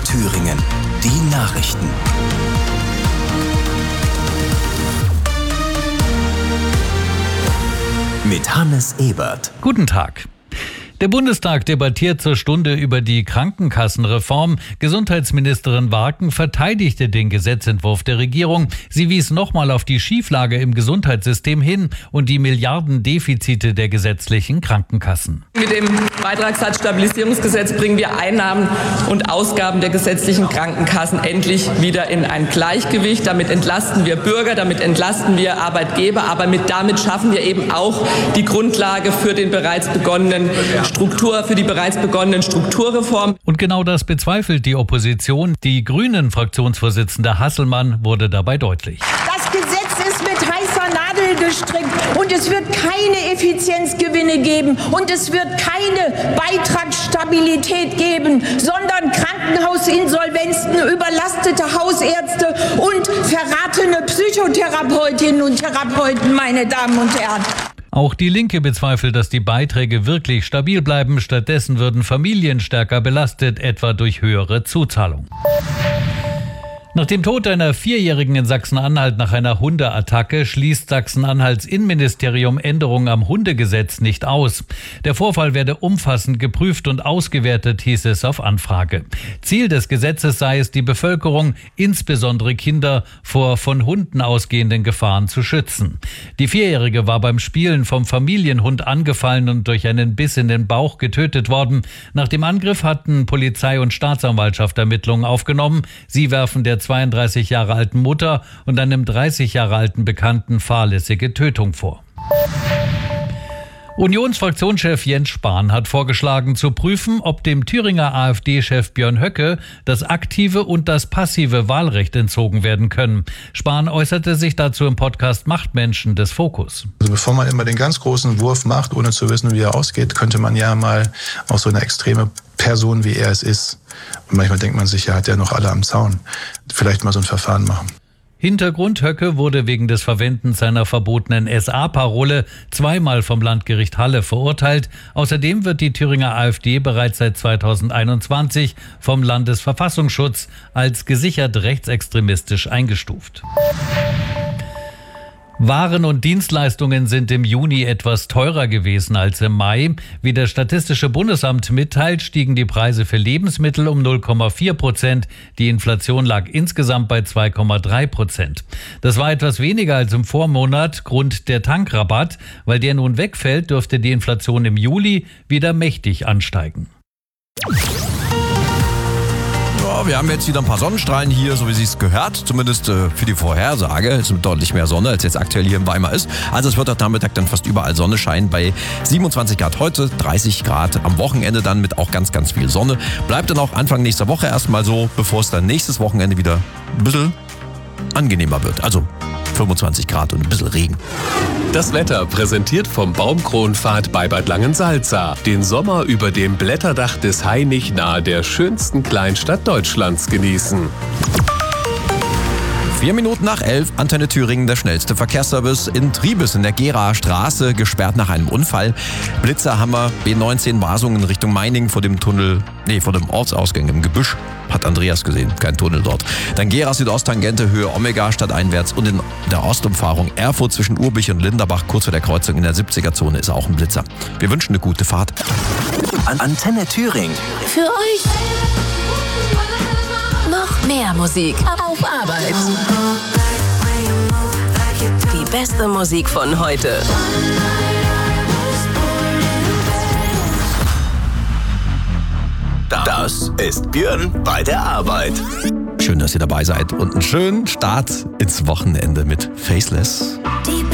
Thüringen. Die Nachrichten. Mit Hannes Ebert. Guten Tag. Der Bundestag debattiert zur Stunde über die Krankenkassenreform. Gesundheitsministerin Warken verteidigte den Gesetzentwurf der Regierung. Sie wies nochmal auf die Schieflage im Gesundheitssystem hin und die Milliardendefizite der gesetzlichen Krankenkassen. Mit dem Beitragssatzstabilisierungsgesetz bringen wir Einnahmen und Ausgaben der gesetzlichen Krankenkassen endlich wieder in ein Gleichgewicht. Damit entlasten wir Bürger, damit entlasten wir Arbeitgeber, aber damit schaffen wir eben auch die Grundlage für die bereits begonnenen Strukturreformen. Und genau das bezweifelt die Opposition. Die Grünen-Fraktionsvorsitzende Hasselmann wurde dabei deutlich. Das Gesetz ist mit heißer Nadel gestrickt und es wird keine Effizienzgewinne geben und es wird keine Beitragsstabilität geben, sondern Krankenhausinsolvenzen, überlastete Hausärzte und verratene Psychotherapeutinnen und Therapeuten, meine Damen und Herren. Auch die Linke bezweifelt, dass die Beiträge wirklich stabil bleiben. Stattdessen würden Familien stärker belastet, etwa durch höhere Zuzahlung. Nach dem Tod einer 4-Jährigen in Sachsen-Anhalt nach einer Hundeattacke schließt Sachsen-Anhalts Innenministerium Änderungen am Hundegesetz nicht aus. Der Vorfall werde umfassend geprüft und ausgewertet, hieß es auf Anfrage. Ziel des Gesetzes sei es, die Bevölkerung, insbesondere Kinder, vor von Hunden ausgehenden Gefahren zu schützen. Die 4-Jährige war beim Spielen vom Familienhund angefallen und durch einen Biss in den Bauch getötet worden. Nach dem Angriff hatten Polizei und Staatsanwaltschaft Ermittlungen aufgenommen. Sie werfen der 32 Jahre alten Mutter und einem 30 Jahre alten Bekannten fahrlässige Tötung vor. Unionsfraktionschef Jens Spahn hat vorgeschlagen, zu prüfen, ob dem Thüringer AfD-Chef Björn Höcke das aktive und das passive Wahlrecht entzogen werden können. Spahn äußerte sich dazu im Podcast Machtmenschen des Fokus. Also bevor man immer den ganz großen Wurf macht, ohne zu wissen, wie er ausgeht, könnte man ja mal auch so eine extreme Person, wie er es ist, und manchmal denkt man sich, er hat ja noch alle am Zaun, vielleicht mal so ein Verfahren machen. Hintergrund: Höcke wurde wegen des Verwendens seiner verbotenen SA-Parole zweimal vom Landgericht Halle verurteilt. Außerdem wird die Thüringer AfD bereits seit 2021 vom Landesverfassungsschutz als gesichert rechtsextremistisch eingestuft. Waren und Dienstleistungen sind im Juni etwas teurer gewesen als im Mai. Wie das Statistische Bundesamt mitteilt, stiegen die Preise für Lebensmittel um 0,4%. Die Inflation lag insgesamt bei 2,3%. Das war etwas weniger als im Vormonat. Grund der Tankrabatt. Weil der nun wegfällt, dürfte die Inflation im Juli wieder mächtig ansteigen. Wir haben jetzt wieder ein paar Sonnenstrahlen hier, so wie Sie es gehört. Zumindest für die Vorhersage. Es ist deutlich mehr Sonne, als jetzt aktuell hier in Weimar ist. Also es wird am Nachmittag dann fast überall Sonne scheinen. Bei 27 Grad heute, 30 Grad am Wochenende dann mit auch ganz, ganz viel Sonne. Bleibt dann auch Anfang nächster Woche erstmal so, bevor es dann nächstes Wochenende wieder ein bisschen angenehmer wird. Also 25 Grad und ein bisschen Regen. Das Wetter präsentiert vom Baumkronpfad bei Bad Langensalza. Den Sommer über dem Blätterdach des Hainich nahe der schönsten Kleinstadt Deutschlands genießen. 4 Minuten nach 11, Antenne Thüringen, der schnellste Verkehrsservice in Triebes in der Geraer Straße, gesperrt nach einem Unfall. Blitzerhammer, B19 Wasungen in Richtung Meiningen vor dem Ortsausgang im Gebüsch. Hat Andreas gesehen, kein Tunnel dort. Dann Gera Südosttangente, Höhe Omega, stadteinwärts und in der Ostumfahrung Erfurt zwischen Urbich und Linderbach, kurz vor der Kreuzung in der 70er-Zone, ist auch ein Blitzer. Wir wünschen eine gute Fahrt. Antenne Thüringen. Für euch noch mehr Musik auf Arbeit. Die beste Musik von heute. Das ist Björn bei der Arbeit. Schön, dass ihr dabei seid und einen schönen Start ins Wochenende mit Faceless.